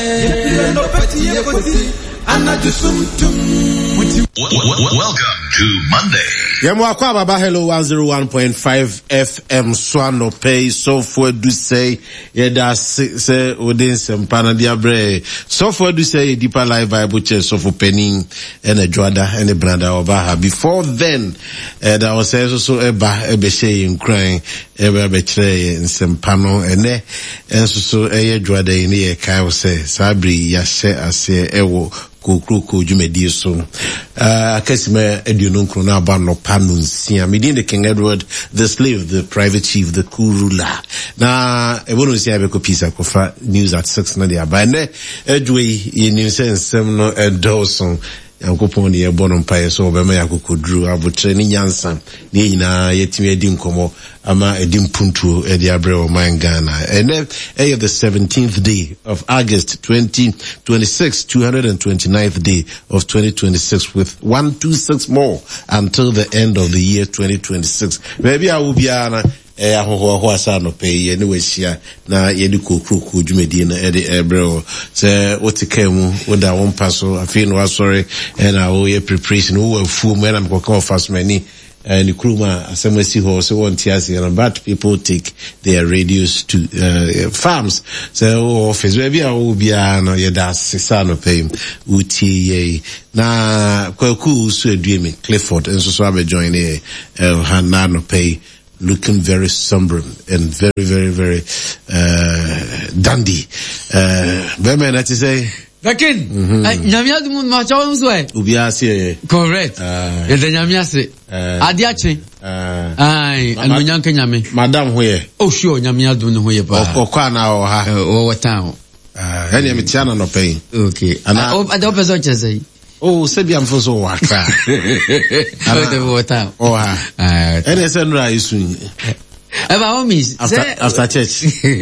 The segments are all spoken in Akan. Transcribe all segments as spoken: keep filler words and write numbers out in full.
Welcome to Monday. Yamwakwa Baba Hello one oh one point five F M Swano Pay software do say yeda say odin sempana diabre software do say deeper life Bible church so for penning and a joada and a brother obaha. Before then uh, there was also so eba ebe she in crying ebe betre in sempano ene enso so eye joada ni e kai say sabri yashe ase ewo kukuku jumedi so uh akesime eduno nkro na aba no panunsia medin the King Edward the slave the private chief the cool ruler na ebono sia be ko pisa ko fa news at six na dia ba ne edwe ye news ensem no edolson yankopon ye bono mpae so be ma yakokodru abotre ni nyansa ni nyina yetimi edi nkomo ama edi mpuntu edi abre o man Ghana and then eh, the seventeenth day of August twenty twenty-six, two hundred twenty-ninth day of twenty twenty-six with one two six more until the end of the year twenty twenty-six. Maybe I will be ana eh ahoho ho asa no pay ye ne wahia na ye di kokroku dwumedi na e de ebreo se otikemu oda won paso afi no asori and I will ye preparation wo afu mu na mkoka fast many and Kruma Asemesi ho so on Tiasi, but people take their radios to uh, farms. So office maybe I will be no yeda sisano pay uti ye na kwaku so edwemi Clifford and so so abe join e hanano pay looking very somber and very very very uh dandy. Uh Bema na say Lakin, nyamia du mun macha won so e. Ubiase. Correct. Eh de nyamia se. Adiache. Eh. Ai, anu nyanka nyame. Madam hoye. Oh sure, nyamia du no hoye ba. Okwa na o ha. O watan. Ah, yani me tiana no pay. Okay. Ana o ado peso chese. Oh, se bia mfo so waka. Ana de watan. Oh ha. Ah. Ene se nra isu. Eba homies after say, after church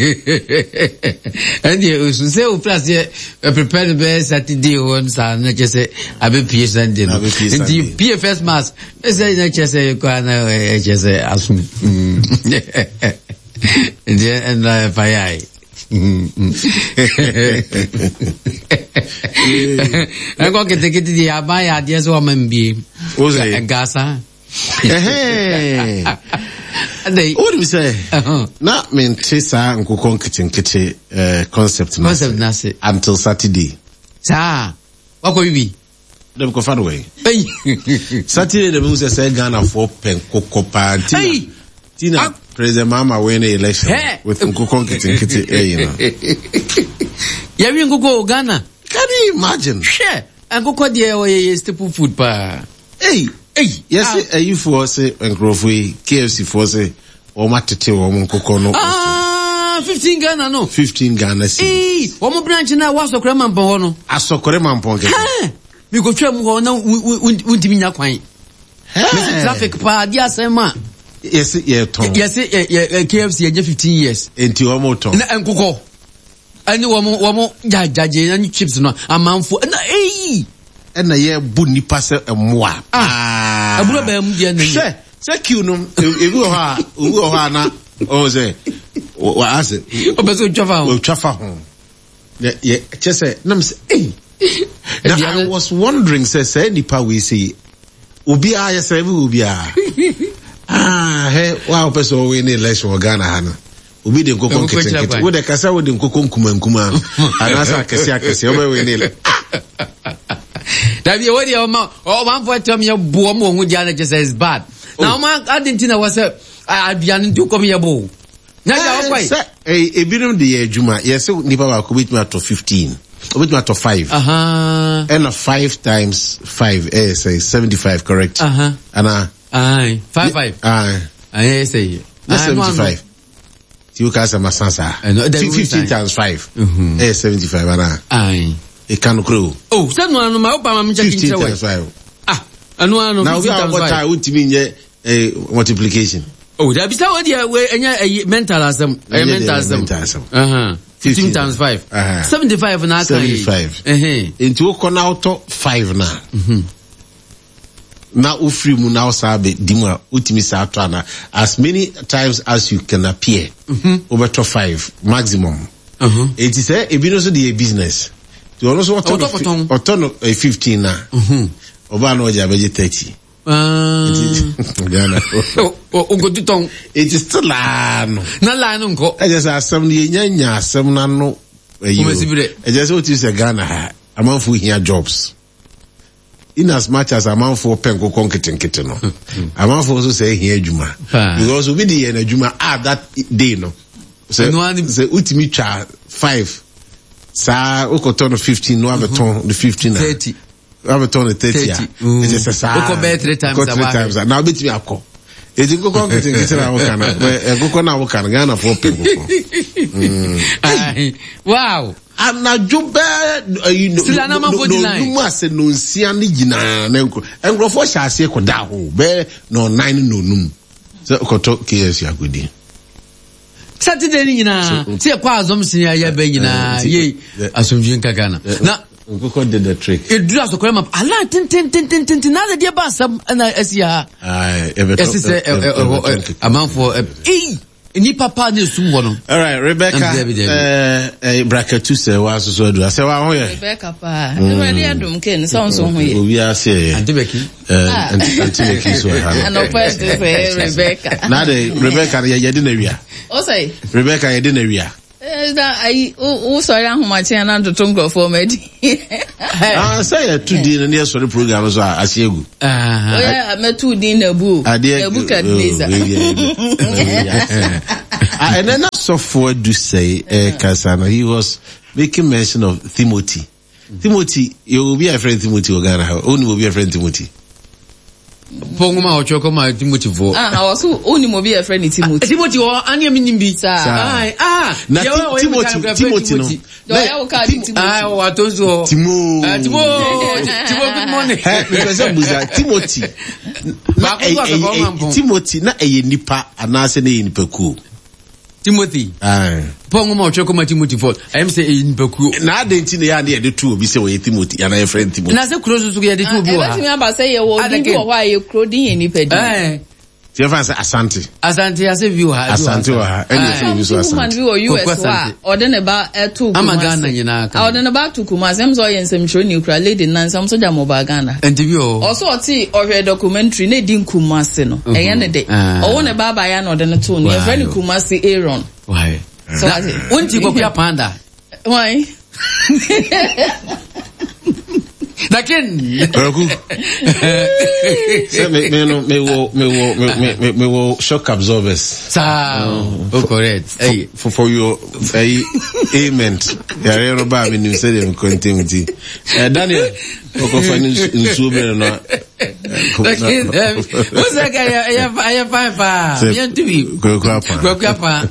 and you say o plus here prepare the best Saturday on sa na just say abi P S Sunday and the P F S mass say na just say kwa na just say asum and and uh, fire I go get get the abaya dia so man bi o say gasa eh They, what do we say? Uh-huh. Na mentisa nkukon kitinkiti uh, concept na concept na se until Saturday. Sa, wako bibi? Dem ko far away. Saturday dem use say Ghana for pen kokopa tina. Tina President Mama win the election hey. With nkukon kitinkiti eh you know. Yabi nkuko Ghana. Can you imagine? Share. Nkuko die o staple food pa. Hey. Hey, yes, uh, you for say and Grove K F C for say or matete or monkokono. Ah, fifteen Ghana no. Fifteen Ghana. Hey, one branch na was so crema mpono. Aso crema mpono. Ha, mi go twa mu ho na untimi nya kwan. Mister Traffic pa dia sema. Yes, yeah, Tom. Yes, K F C age fifteen years. Enti wo mo Tom. Na nkoko. Ani wo mo wo mo jajaje na chips no amanfo. Na eh. And na ye bu nipa se emwa. Ah. Aburo ba mu dia na. Se, se kiu no, e bi ha, o ha na o say. Wa ase. O be so twafa ho. O twafa ho. Ye ye chese na me say, eh. Now I was wondering say say nipa we say obi a ye say obi a. Ah, he wa person we in election Ghana ha no. Obi de nkoko nkete. Wo de kasa wo de nkoko nkuma nkuma. Anasa akese akese obi we in. That be what you ma oh one for tell me your bo mo hu dia na just is bad. Now man Argentina was a aduan ndu kom ye bo. Na ja okwai. Eh ebirum de ye adwuma. Yes nipa ba ko bitima to fifteen. Obitima to five. Uh-huh. And a five times five eh say seventy-five correct. Uh-huh. Ana aye five five. Aye. Aye say. seventy-five. You can say masansa. fifteen times five. Eh seventy-five ana. Aye. E can grow. Oh, so no no ma opa ma check in say. Ah, anu anu now we are what time ultimate eh multiplication. Oh, that be so dia we enya mental asem, eh mental asem. Uh-huh. fifteen times five. Uh-huh. seventy-five na kan. seventy-five. Eh. Into okona auto five na. Mhm. Na ufri mu na osabe dimwa ultimate sa atwana as many times as you can appear. Mhm. Over to five maximum. Uh-huh. It is a ebi no so the business. You also want to autono a fifteen na. Mhm. Oba no ja beje thirty. Ah. Ghana. O o go tutong. It is still la no. Na la no nko. I just asem the nyanya asem na no. I just want to say Ghana amanfo here jobs. In as much as amanfo penko konketin kete no. Amanfo also say here juma. Because we be the juma ah that day no. Say say ultimate cha five. Sa okoton fifteen no have ton the fifteen thirty. Have a ton of thirty. It is a sa. Oko be three times three times. Now bit me akọ. E ti kokon kete kete na woka na. E kokon na woka na Ghana for penko. Wow. Ana jobe you know. Still na man body line. No ase no nsia ni gina na enko. Enkrofo hya ase ko da ho. Be no nine no num. So okoto K S agodi. Saturday ni nyina. Se kwa azom sinia ya be nyina. Ye asomdwe nka Ghana. Na Nkoko did the trick. It drew us a crema. Allah, tin tin tin tin tin tin. Now the dear boss, and I see her. Aye, a man for a ni papa ni someone. All right, Rebecca. Uh, uh, bracket two say was so do. I say, "Wow, yeah." Rebecca, pa. You ready? I don't care. Sounds so here. We are say, Auntie Becky. Uh, Auntie Becky so hard. No first to say Rebecca. Now the Rebecca, you didn't area. Oh, say Rebecca, you didn't area. That I oh sorry I'm much and to tungo for me. Ah say two din na so the program so asiegu. Ah. Oh yeah, me two din na bu. A book at Lisa. Ah and then so for do say eh Kasana he was making mention of Timothy. Timothy, you will be a friend Timothy Ogana. Only will be a friend Timothy. Pongoma ochoko ma Timothy vo. Ah, I was only mo be a friend Timothy. Timothy o ani minimbi. Ah, ah. Na Timothy, Timothy no. No, I will call Timothy. Ah, wa tonzo. Timo. Ah, Timo. Timo good morning. Eh, because buza Timothy. Ba ko Timothy na eye nipa anase na eye nipa ku. Timothy. Ah. Pongoma ochoko ma Timothy vo. I am say eye nipa ku. Na adenti na ya na de two obi say we Timothy ya na your friend Timothy. Na say close so ya de two obi wa. Eh, me aba say ye wo di wo wa ye clothing ye nipa di. Eh. You fancy Asante? Asante, I say view ha. Asante wa ha. Any view so Asante. Man view U S wa. Or then about eh two. Ama Ghana nyina ka. Or then about two kuma. Sem so yen sem show ni ukra lady nan sem so jamo ba Ghana. Interview. Also oti or documentary ne din Kumasi no. Eh yen de. O won e ba ba ya no de no to. Ne friend Kumasi Aaron. Why? So unti go pia panda. Why? Lakin say me me no me wo me wo me me wo shock absorbers. Sa oh correct. Hey for for your hey amen. Ya re ba me ni say dem continuity. Eh Daniel oko fani nsuo be no. Lakin what's that guy ya ya fa fa. Yan tibi. Go go apa. Go go apa.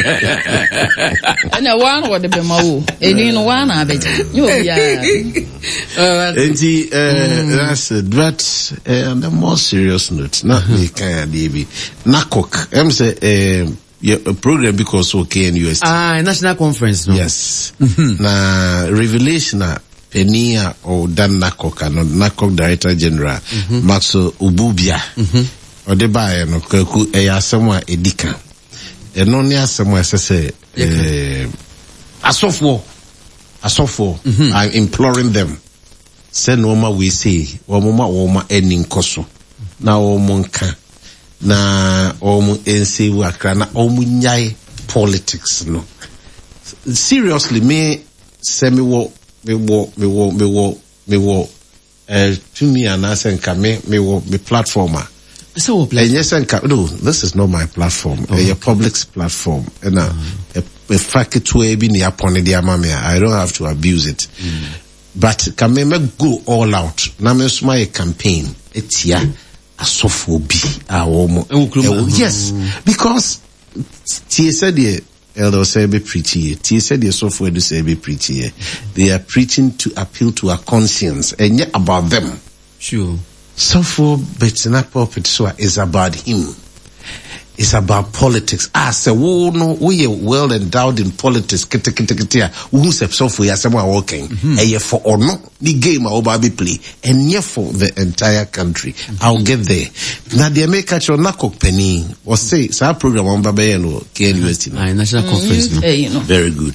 Ana wan wo de be mawo. Eni no wan abeja. Yo ya. And the, uh, that's it. But, uh, on the more serious note, not me kind of D B. NACOC, I'm say, uh, yeah, a program because okay in U S. Ah, national conference, no? Yes. Mm-hmm. Na revelation, Penia or Dan NACOC, and NACOC Director General, mm-hmm. Max Ububia, mm-hmm. or the buyer, no, Kuku, a somewhere edika. And only as somewhere, say, uh, as of war. As of for, mm-hmm. I'm imploring them. Send Woma we say, Woma Woma ending koso. Na Womonka. Na Omu Ense Wakra. Na Omu Nyai politics, no. Seriously, me say me wo, me wo, me wo, me wo, me wo, eh, to me and I say, me, me wo, me platformer. So, and yes, and no, this is not my platform. Oh. A public's platform. And uh, mm-hmm. a, a fact to be near upon the amamia. I don't have to abuse it. Mm. But can me go all out. Now me my campaign. It's ya a sophobia. Yes, because T said the elder say be preachy. T said the software do say be preachy. They are preaching to appeal to our conscience and yet about them. Sure. So for Betsina Puppet so is about him. It's about politics. Ah, say, oh no, we are well endowed in politics. Kete kete kete. Who say so for someone working? And for or no, the game I will be play. And yeah, for the entire country, mm-hmm. I'll get there. Now the America cho NACOC penny or say, so our program on Babayano K N U S T. National conference. Very good.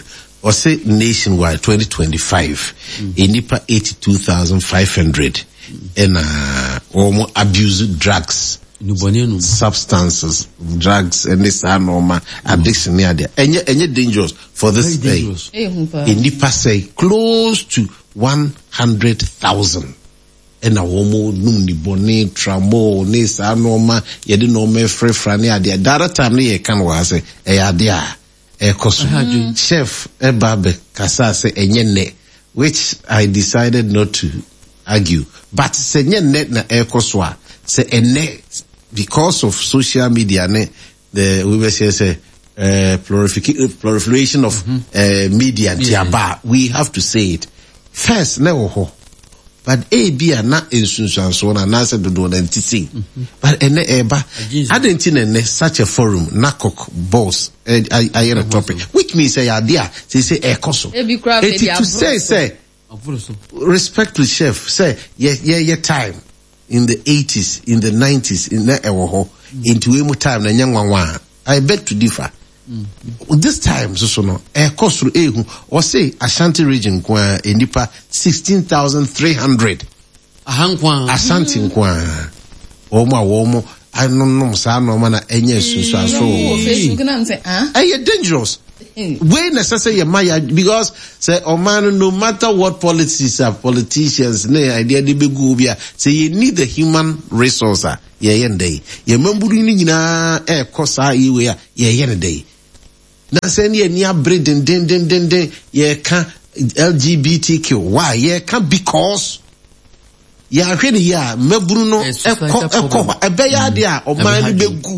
or say nationwide twenty twenty-five, mm. in Nipa eighty-two thousand five hundred, and uh, or abuse drugs, substances, drugs, and this are normal addiction near there. And yet, and yet dangerous for this day. In Nipa say close to one hundred thousand. And a woman, num ni boni, tramo, ni sa normal, yedi no me free frani adia. Dara time ni ye kan was e adia. E kosu. Chef e babe kasa se enye ne, which I decided not to argue. But se nye ne na e koswa, se ene, because of social media ne, the, we will say, say, uh, proliferation of mm-hmm. uh, media, yeah. We have to say it. First, ne oho. But A B are not insurance so na nasa do do na see. But ene eba I didn't in such a forum nakok boss I I a topic which means say idea say say e koso it to say say respect to chef say yeah yeah yeah time in the eighties in the nineties in na ewo ho into emu time na nyanwanwa I beg to differ. Mm-hmm. This time, so so no, a cost through ehu or say Ashanti region kwa enipa sixteen thousand three hundred. Ahankwa Ashanti kwa omo womo I no no sa no mana enye susu so. Facebook na say ah. Eh dangerous. Way necessary maya because say o man no matter what politics are politicians ne idea de begu bia say you need the human resource ye yende. Ye memburu ni nyina e kosa iwe ya ye yende. Na say ne ni abre den den den den den ye ka L G B T Q why ye ka because ya hwe ne ya memburu no ekọ ekọ ebe ya de a o man ni begu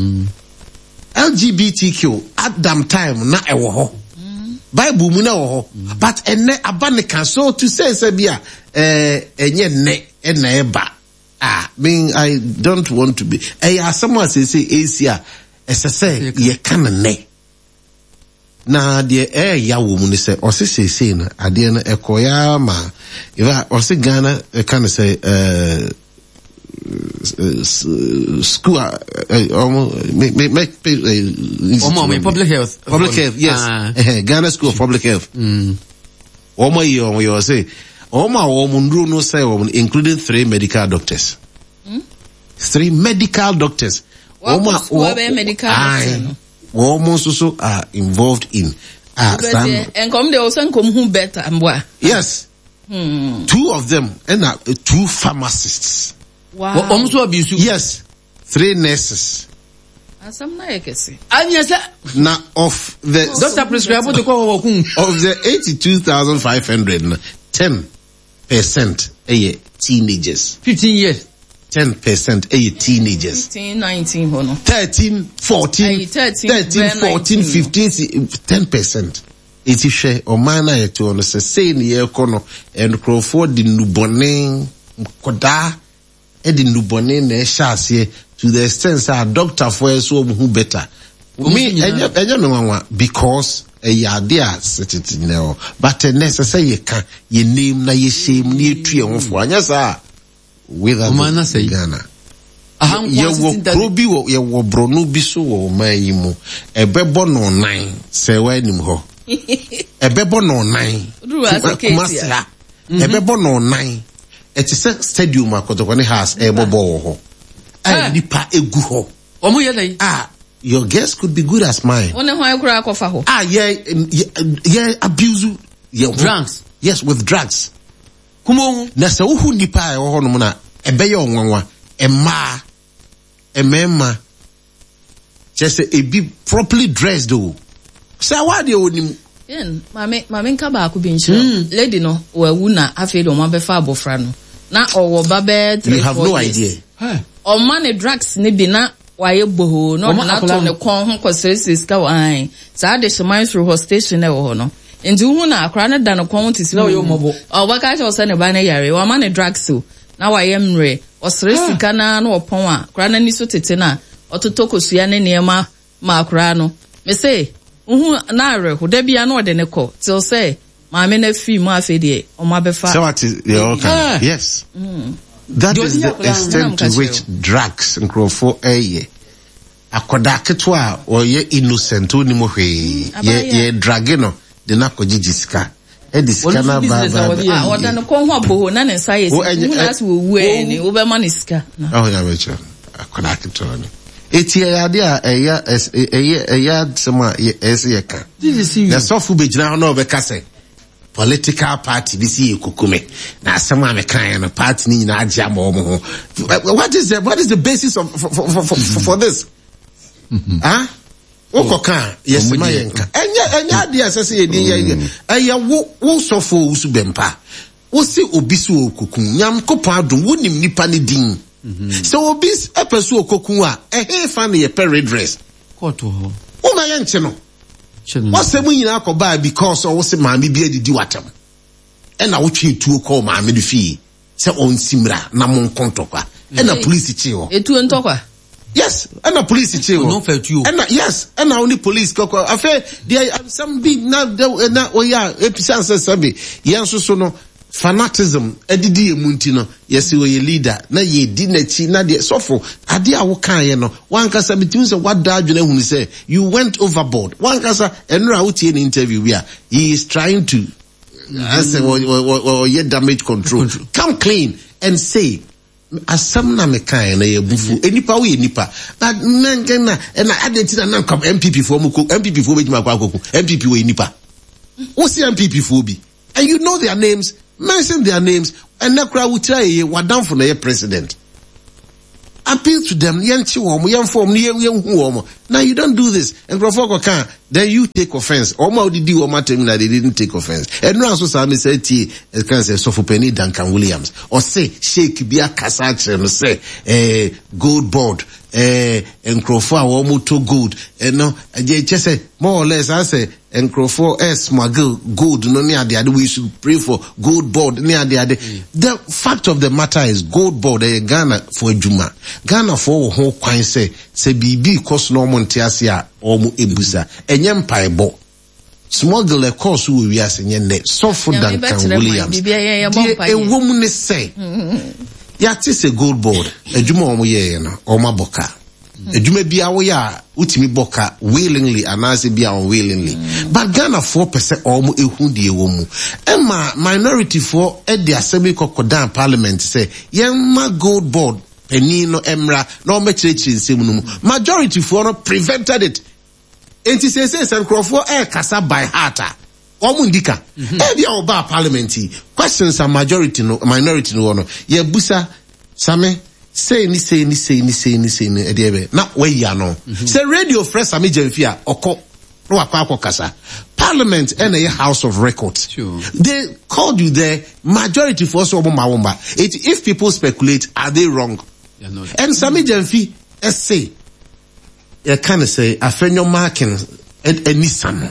L G B T Q at damn time na ewo ho Bible mu na ewo ho but ene abanika so to say say bia eh enye ne ena eba ah mean I don't want to be eh someone say say Asia esese ye kan ne na de eh ya wo mu ni say o say say na ade na ekoya ma eva o say Ghana e kan say eh school almost make make make public health public health yes uh, Ghana School of Public Health mm omo yi omo you say omo omo ndru no say omo including three medical doctors hmm? three medical doctors omo omo medical doctors omo so so are involved in ah some and come they also come who better ambwa yes hmm. two of them and uh, two pharmacists. Wow. Yes, three nurses. Now of the doctor prescribe of the eighty-two thousand five hundred, ten percent a teenagers. Fifteen years. Ten percent a teenagers. Fifteen, nineteen, thirteen, fourteen, thirteen, fourteen, fifteen, ten percent. It is share or mana to on the same year corner and Crawford the nubone koda. Edi nubone na eshase to the extent that doctor for so who better me enye enye me wanwa because e yade a setiti now but necessary ye kan ye name na ye shame na ye tue wonfo anya sa with a Ghana ye wo probi wo ye wo bronu bi so wo man yi mu ebebo no nine se wa nim ho ebebo no nine kumasa ebebo no nine. It's a stadium akotokwane has a bobo ho. Ah, nipa egu ho. Omo ye dai. Ah, your guess could be good as mine. One ho akura akofa ho. Ah, yeah, yeah, abuse. Yeah, drugs. Yes, with drugs. Kumo na se uhu nipa e ho no na ebe ye onwanwa e ma e mema just e be properly dressed though. Say why dey onim yen mame mame nka ba ko bi nchiro lady no wa wu na afi do ma be fa abofra no na owo ba be three. You have no idea. Hey. O man the drugs ni bi na wa ye boho no na to ne kon ho kwasese ska wa an sa de sheman through her station e wo ho no nti hu na akra na da no kon ti sila yo mobo o ba ka cho se ne ba na yare wa man the drugs so na wa ye mre o sere sika na na opon a akra na ni so tete na ototokosua ne ne ma ma akra no me say uhu na are ho da bia na ode ne ko till say maame na fi mu afi de o ma be fa so what is the okay yes mm. That Do is the extent to which drugs and crofo eye akoda ketwa or ye innocent oni mo hwe ye ye drug no de na kɔgye sika e de sika na ba ba ah oda no kon ho aboho na ne nsa yes hu na so wu e ni wo be ma ne sika oh ya becho akona kitoni eti ade a eya eya eya sema ese yeka na sofu be gina na obeka se political party this year kukume na asema me kan no party ni na agya ma omo ho what is the what is the basis of for for for, for, for this ah okoka yes ma yenka enya enya ade asese ye din ye eya wo wo sofo usu bempa wo se obi su okukun nyam kopa adom wo nim nipa ne din so obi epesu okukun a ehe fa ne ye redress court ho wo ma ye nche no what's the money I could buy because I was a mammy be a di watem? And I would treat to call my midfee. Say on Simra, Namon Contoka, and a police chill. A two and talker. Yes, and a police chill. No fair to you. And yes, and only police cocker. I fear there are some big now, now, oh yeah, episodes sabi. Yes, so no. Fanatism edidi emuntino yesi we leader na ye di na chi na de sofo ade a wo kan ye no wan kasa bitim se wada adwene hunu say you went overboard wan kasa enra wo tie in interview we he is trying to answer or, or, or, or ye damage control come clean and say asam na me kan na ye bufu enipa wo ye nipa but men na na identity na come M P P for mu M P P for be ma kwa koku M P P wo ye nipa wo si M P P for bi and you know their names. Mention their names and Nakra will try a wadam for the president. Appeal to them, yanchi womo, yan form, yan womo. Now you don't do this. And Grafoko can, then you take offense. Oma did do Oma terminal, they didn't take offense. And now so Sami said T as can say Sofopeni Duncan Williams. Or say Sheikh Bia Kasach and say eh gold board. Eh, and Crawford almost too good. And no, I just say more or less. I say and Crawford eh smuggle gold. No near the other. We should pray for gold board near the other. Mm. The fact of the matter is gold board. Eh, Ghana for Juma, Ghana for whole coin say say B B cost no montiasia or mu ebusa. And yem paibo. Smuggle a course we are saying net. Soft than Williams. A woman is say. Yati se gold board ejuma omo ye no oma boka ejuma bia wo ya utimi boka willingly anase bia unwillingly but Ghana four percent omo ehu de ewo mu ema minority for e de assembly kokodan parliament say yemma gold board eni no emra no mechirechiri nsem no majority for no prevented it enti say say some crofo e kasa by heart Omundika. Ebi a oba parliament questions are majority no minority no no. Ye busa same say ni say ni say ni say ni say ni edebe. Na we ya no. Say radio fresh same jemfia oko no akwa akwa kasa. Parliament and a House of Records. Sure. They called you there majority for so mawomba. It if people speculate are they wrong? Yeah, no. And same jemfi essay. You kind of say afenyo marking and Nissan.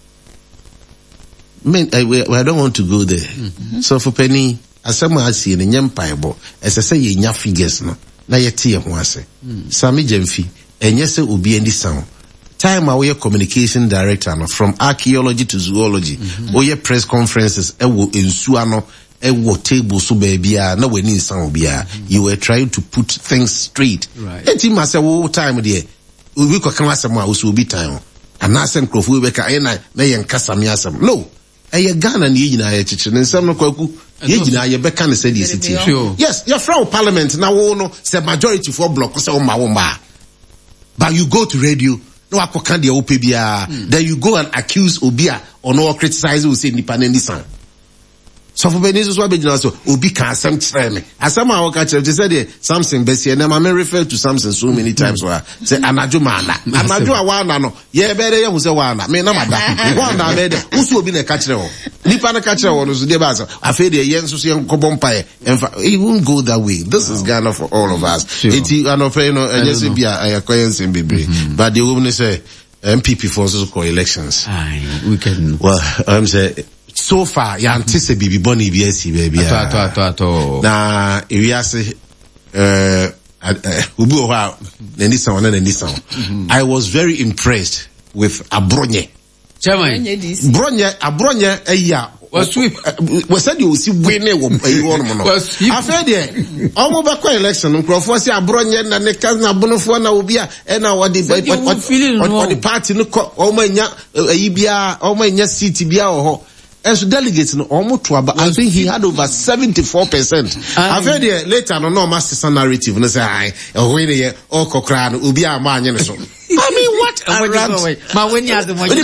Men, I, we, I don't want to go there. Mm-hmm. So for Penny, as someone I see in a young piebo, as I say, ye figures no, na ye tea once. Sami Jemfi, and yes, it will be any sound. Time away communication director no, from archaeology to zoology, mm-hmm. or your press conferences, e wo ensuano, e wo table so baby, no we need sound be. You were trying to put things straight. Right. And team must say, what time there? We could come as someone who will be time. And I send Crawford, we can, na yen kasamiasam. No. Eye Ghana ni yina ye chichi ne nsam no kwaku ye yina ye beka ne say the city. Yes, your from parliament na wo no say majority for block say o ma wo ma. But you go to radio no akoka de ope bia then you go and accuse obia or no criticize we say nipa na ni san. So for Benin so be so obi kan asem kire me. Asem a wo ka kire say the Samson Bessie na ma me refer to Samson so many times where say anajo mana. Anajo a wa na no ye be dey hu say wa na me na mada. Wa na me dey usu obi na ka kire ho. Nipa na ka kire ho no so dey ba so afi dey yen so so yen kobom pae. It won't go that way. This wow. is Ghana for all of us. Sure. It you know you know just be a coins in bebre. But the woman say M P P for so called elections. Aye, we can well I'm say so far, ya antise bibi boni B S C baby. Ato ato ato ato. Na iwiase eh ubi oha neni sound na neni sound. I was very impressed with Abronye. Chairman. Bronye Abronye eya was sweep. We said you see winning one mono. I feel there. Almost back election. Crawford say abronye na ne kan na bonofo na obi a e na what the what the party no o manya e bia o manya seat bia ho. As delegates no almost to about I think he had over seventy-four percent. I feel there later no no master narrative no say I when ye o kokra no obi a ma anye so. I mean, what a rant. My when you have the money,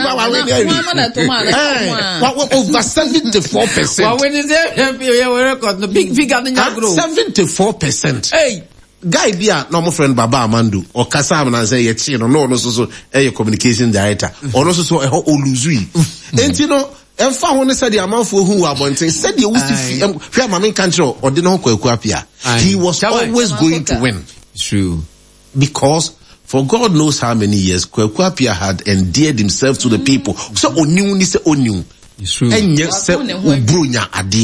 over seventy-four percent. Well, when is there? Record the big figure in your group. Seventy-four percent. Hey, guy, be a normal friend, Baba Amandu or Kasam and say, yet, you know, no, so a communication director or also so a whole Oluzui. And you know, and found when they said the amount for who are wanting said you used to fear my main country or didn't know Kwapia. He was always going to win. True. Because for God knows how many years Kwapia had endeared himself to the people. So Onyun is Onyun. It's true. And yes, Ubrunya Adi.